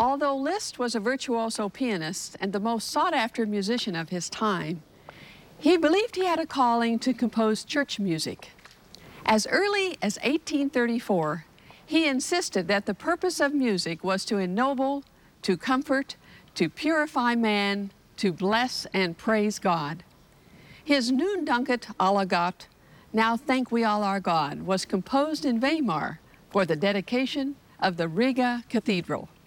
Although Liszt was a virtuoso pianist and the most sought-after musician of his time, he believed he had a calling to compose church music. As early as 1834, he insisted that the purpose of music was to ennoble, to comfort, to purify man, to bless and praise God. His Nundanket alle Gott, Now Thank We All Our God, was composed in Weimar for the dedication of the Riga Cathedral.